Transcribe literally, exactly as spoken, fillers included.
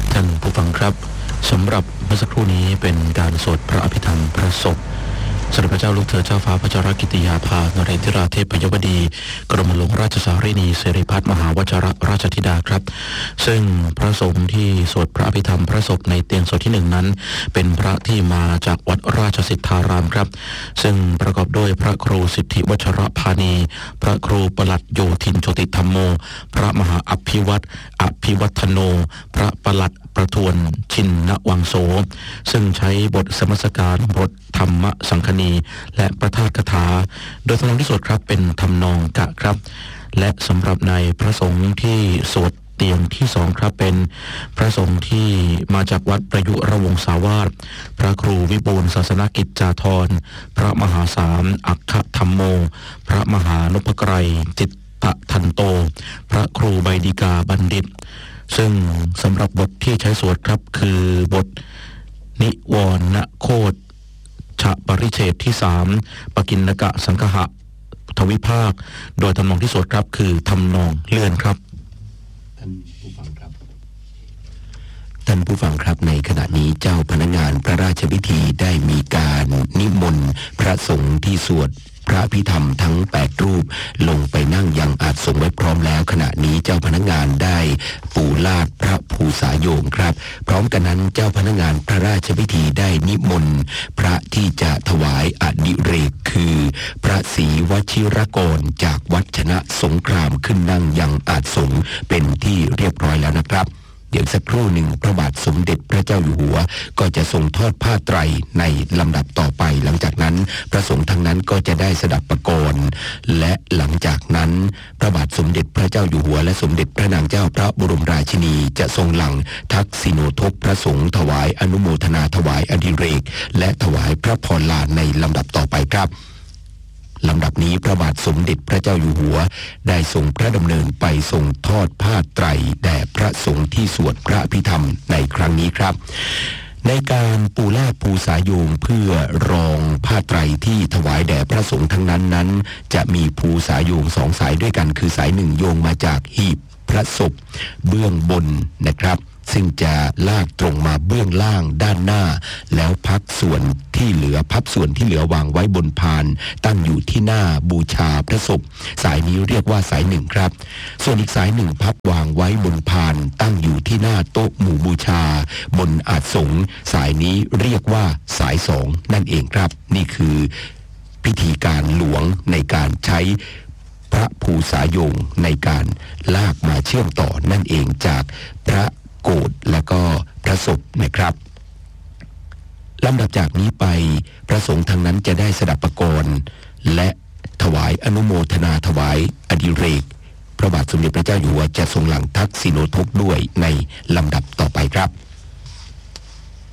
ท่านผู้ฟังครับสำหรับเมื่อสักครู่นี้เป็นการสวดพระอภิธรรมพระศพสมเด็จพระเจ้าลูกเธอเจ้าฟ้าพัชรกิติยาภานเรศราเทพยวดีกรมหลวงราชสารีนีสิริพัฒน์มหาวชิรราชธิดาครับซึ่งพระสงฆ์ที่สวดพระอภิธรรมพระศพในเตียงสดที่หนึ่งนั้นเป็นพระที่มาจากวัดราชสิทธารามครับซึ่งประกอบด้วยพระครูสิทธิวชรพานีพระครูปลัดโยธินโชติธรรมโมพระมหาอภิวัตรอภิวัฒโนพระปลัดประทวนชินนวังโสซึ่งใช้บทสมสการบทธรรมสังคณีและประทาสคาถาโดยทำนองที่สวดครับเป็นทำนองกะครับและสำหรับในพระสงฆ์ที่สวดเตียงที่สองครับเป็นพระสงฆ์ที่มาจากวัดประยุรวงศาวาสพระครูวิบูลย์ศาสนกิจจาธรพระมหาสามอัคคธรรมโมพระมหานพไกรจิตตทันโตพระครูใบดิกาบัณฑิตซึ่งสำหรับบทที่ใช้สวดครับคือบทนิวรณโคตชะปริเฉดที่สามปกิณกะสังคหะทวิภาคโดยทำนองที่สวดครับคือทำนองเลื่อนครับท่านผู้ฟังครับท่านผู้ฟังครับในขณะนี้เจ้าพนักงานพระราชพิธีได้มีการนิมนต์พระสงฆ์ที่สวดพระอภิธรรมทั้งแปดรูปลงไปนั่งยังอาสงไว้พร้อมแล้วขณะนี้เจ้าพนักงานได้ปูลาดพระภูษาโยมครับพร้อมกันนั้นเจ้าพนักงานพระราชพิธีได้นิมนต์พระที่จะถวายอดิเรกคือพระศรีวชิรกรจากวัดชนะสงครามขึ้นนั่งยังอาสงเป็นที่เรียบร้อยแล้วนะครับเดี๋ยวสักครู่หนึ่งพระบาทสมเด็จพระเจ้าอยู่หัวก็จะทรงทอดผ้าไตรในลำดับต่อไปหลังจากนั้นพระสงฆ์ทั้งนั้นก็จะได้สดับประกรณ์และหลังจากนั้นพระบาทสมเด็จพระเจ้าอยู่หัวและสมเด็จพระนางเจ้าพระบรมราชินีจะทรงหลั่งทักษิโนทกพระสงฆ์ถวายอนุโมทนาถวายอดิเรกและถวายพระพรลาในลำดับต่อไปครับลำดับนี้พระบาทสมเด็จพระเจ้าอยู่หัวได้ทรงพระดำเนินไปทรงทอดผ้าไตรแด่พระสงฆ์ที่สวดพระอภิธรรมในครั้งนี้ครับในการปูลาดปูสาโยงเพื่อรองผ้าไตรที่ถวายแด่พระสงฆ์ทั้งนั้นนั้นจะมีภูสาโยงสองสายด้วยกันคือสายหนึ่งโยงมาจากหีบพระศพเบื้องบนนะครับซึ่งจะลากตรงมาเบื้องล่างด้านหน้าแล้วพักส่วนที่เหลือพับส่วนที่เหลือวางไว้บนพานตั้งอยู่ที่หน้าบูชาพระศพสายนี้เรียกว่าสายหนึ่งครับส่วนอีกสายหนึ่งพับวางไว้บนพานตั้งอยู่ที่หน้าโต๊ะหมู่บูชาบนอาสงสายนี้เรียกว่าสายสองนั่นเองครับนี่คือพิธีการหลวงในการใช้พระภูษาโยงในการลากมาเชื่อมต่อนั่นเองจากพระโกฐและก็พระศพนะครับลำดับจากนี้ไปพระสงฆ์ทั้งนั้นจะได้สดับประกรณ์และถวายอนุโมทนาถวายอดิเรกพระบาทสมเด็จพระเจ้าอยู่หัวจะทรงหลั่งทักษิโนทกด้วยในลำดับต่อไปครับ